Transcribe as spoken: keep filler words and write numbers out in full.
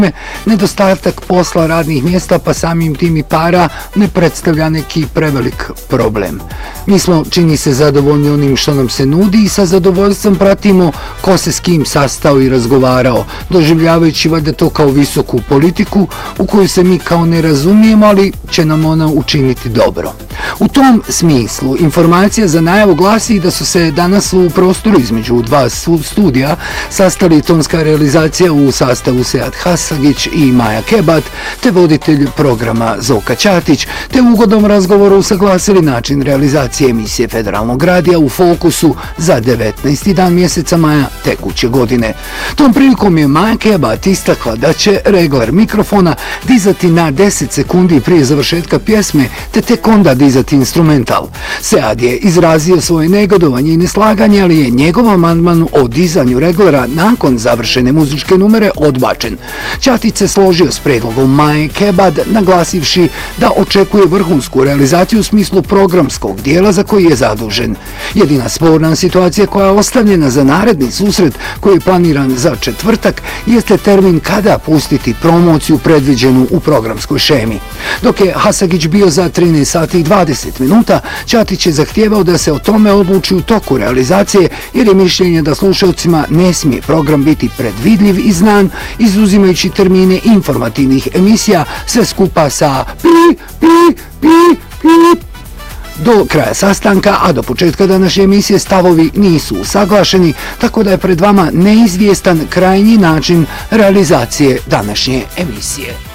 Nedostatak posla, radnih mjesta, pa samim tim i para ne predstavlja neki prevelik problem. Mi smo, čini se, zadovoljni onim što nam se nudi i sa zadovoljstvom pratimo ko se s kim sastao i razgovarao, doživljavajući valjda to kao visoku politiku u koju se mi kao ne razumijemo, ali će nam ona učiniti dobro. U tom smislu, informacija za najavu glasi da su se danas u prostoru između dva studija sastali tonska realizacija u sastavu Sead Hasagić i Maja Kebat, te voditelj programa Zoka Ćatić, te u ugodnom razgovoru usaglasili način realizacije emisije Federalnog radija u Fokusu za devetnaesti dan mjeseca maja tekuće godine. Tom prilikom je Maja Kebat istakla da će regler mikrofona dizati na deset sekundi prije završetka pjesme, te tek onda dizati instrumental. Sead je izrazio svoje negodovanje i neslaganje, ali je njegov amandman o dizanju reglera nakon završene muzičke numere odbačen. Ćatić se složio s predlogom Maje Kebat, naglasivši da očekuje vrhunsku realizaciju u smislu programskog dijela za koji je zadužen. Jedina sporna situacija koja je ostavljena za naredni susret koji je planiran za četvrtak jeste termin kada pustiti promociju predviđenu u programskoj šemi. Dok je Hasagić bio za trinaest sati i dvadeset minuta, Ćatić je zahtijevao da se o tome odluči u toku realizacije jer je mišljenje da slušalcima ne smije program biti predvidljiv i znan, izuzimajući termine informativnih emisija, sve skupa sa pi, pi, pi, pi. Do kraja sastanka, a do početka današnje emisije stavovi nisu usaglašeni, tako da je pred vama neizvjestan krajnji način realizacije današnje emisije.